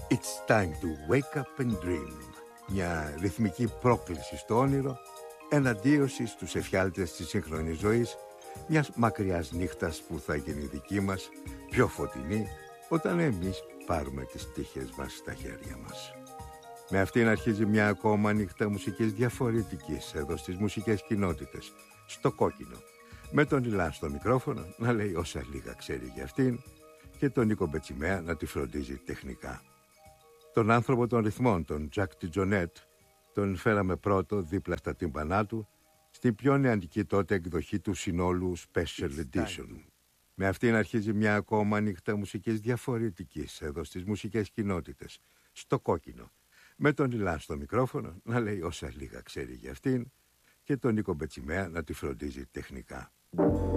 It's time to wake up and dream. Μια ρυθμική πρόκληση στο όνειρο, εναντίωση στους εφιάλτες της σύγχρονης ζωής, μιας μακριάς νύχτας που θα γίνει δική μας, πιο φωτεινή, όταν εμείς πάρουμε τις τύχες μας στα χέρια μας. Με αυτήν αρχίζει μια ακόμα νύχτα μουσικής διαφορετικής εδώ στις μουσικές κοινότητες, στο Κόκκινο. Με τον Ηλάν στο μικρόφωνο να λέει όσα λίγα ξέρει για αυτήν και τον Νίκο Μπετσιμέα να τη φροντίζει τεχνικά. Τον άνθρωπο των ρυθμών, τον Τζακ Τιτζονέτ, τον φέραμε πρώτο δίπλα στα τύμπανά του στην πιο νεαντική τότε εκδοχή του συνόλου Special Edition. Με αυτήν αρχίζει μια ακόμα νύχτα μουσικής διαφορετικής εδώ στις μουσικές κοινότητες, στο Κόκκινο. Με τον Ηλάν στο μικρόφωνο να λέει όσα λίγα ξέρει για αυτήν και τον Νίκο Μπετσιμέα να τη φροντίζει τεχνικά.